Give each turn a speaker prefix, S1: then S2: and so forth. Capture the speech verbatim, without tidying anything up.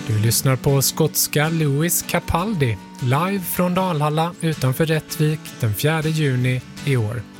S1: Du lyssnar på skotska Lewis Capaldi live från Dalhalla utanför Rättvik den fjärde juni i år.